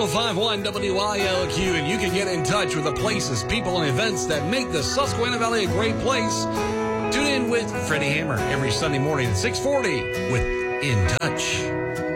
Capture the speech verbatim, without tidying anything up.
oh five one W I L Q, and you can get in touch with the places, people, and events that make the Susquehanna Valley a great place. Tune in with Freddie Hammer every Sunday morning at six forty with In Touch.